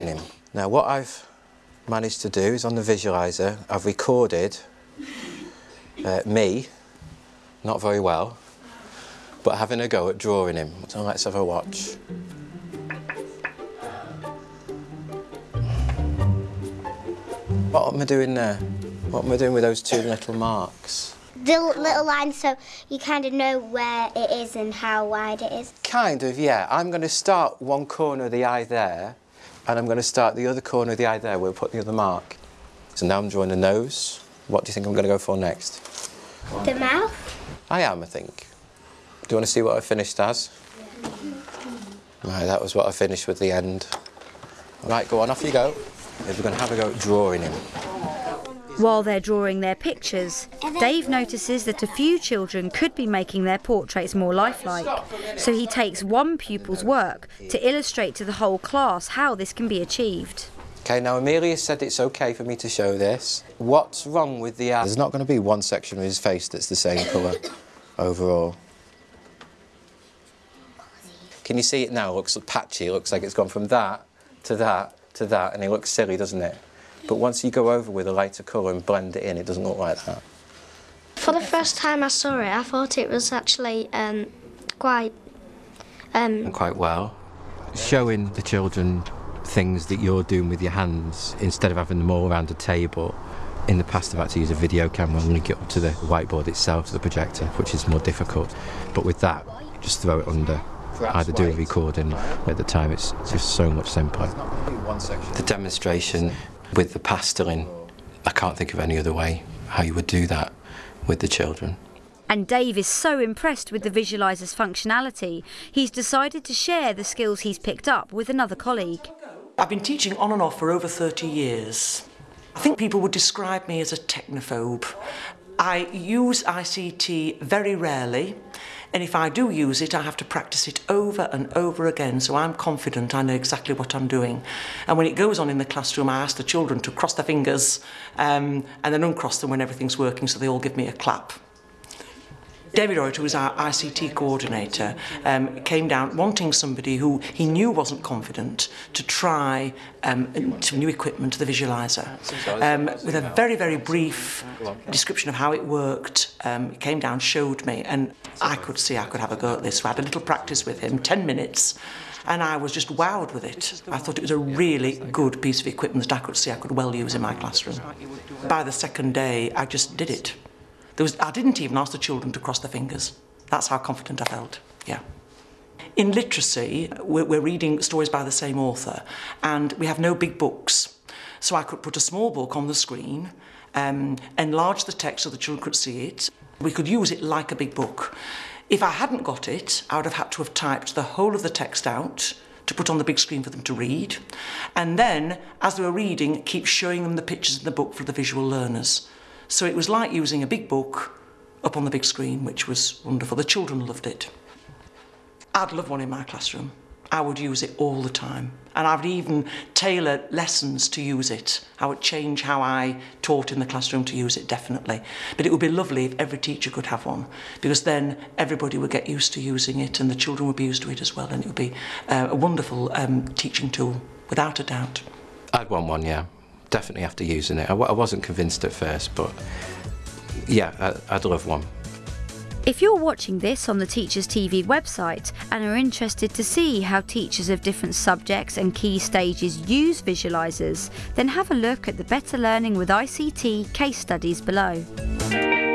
him. Now what I've managed to do is on the visualiser I've recorded me, not very well, but having a go at drawing him. So let's have a watch. What am I doing there? What am I doing with those two little marks? The little lines so you kind of know where it is and how wide it is. Kind of, yeah. I'm going to start one corner of the eye there, and I'm going to start the other corner of the eye there where we'll put the other mark. So now I'm drawing the nose. What do you think I'm going to go for next? The mouth? I am, I think. Do you want to see what I finished as? Right, that was what I finished with the end. Right, go on, off you go. We're going to have a go at drawing him. While they're drawing their pictures, Dave notices that a few children could be making their portraits more lifelike. So he takes one pupil's work to illustrate to the whole class how this can be achieved. OK, now Amelia said it's OK for me to show this. What's wrong with the eye? There's not going to be one section of his face that's the same colour overall. Can you see it now? It looks patchy. It looks like it's gone from that to that to that, and it looks silly, doesn't it? But once you go over with a lighter colour and blend it in, it doesn't look like that. For the first time I saw it, I thought it was actually quite well. Showing the children things that you're doing with your hands instead of having them all around a table. In the past, I've had to use a video camera and link it up to the whiteboard itself, to the projector, which is more difficult. But with that, you just throw it under. Either do a recording at the time, it's just so much simpler. The demonstration with the pasteling, I can't think of any other way how you would do that with the children. And Dave is so impressed with the visualiser's functionality, he's decided to share the skills he's picked up with another colleague. I've been teaching on and off for over 30 years. I think people would describe me as a technophobe. I use ICT very rarely, and if I do use it, I have to practice it over and over again, so I'm confident I know exactly what I'm doing. And when it goes on in the classroom, I ask the children to cross their fingers and then uncross them when everything's working, so they all give me a clap. David Reuter, who was our ICT coordinator, came down wanting somebody who he knew wasn't confident to try some new equipment, the visualiser. With a very, very brief description of how it worked, he came down, showed me, and I could see I could have a go at this. So I had a little practice with him, 10 minutes, and I was just wowed with it. I thought it was a really good piece of equipment that I could see I could well use in my classroom. By the second day, I just did it. I didn't even ask the children to cross their fingers. That's how confident I felt, yeah. In literacy, we're reading stories by the same author, and we have no big books. So I could put a small book on the screen, enlarge the text so the children could see it. We could use it like a big book. If I hadn't got it, I would have had to have typed the whole of the text out to put on the big screen for them to read. And then, as they were reading, keep showing them the pictures in the book for the visual learners. So it was like using a big book up on the big screen, which was wonderful. The children loved it. I'd love one in my classroom. I would use it all the time. And I would even tailor lessons to use it. I would change how I taught in the classroom to use it, definitely. But it would be lovely if every teacher could have one, because then everybody would get used to using it and the children would be used to it as well, and it would be a wonderful teaching tool, without a doubt. I'd want one, yeah. Definitely after using it. I wasn't convinced at first, but yeah, I'd love one. If you're watching this on the Teachers TV website and are interested to see how teachers of different subjects and key stages use visualisers, then have a look at the Better Learning with ICT case studies below.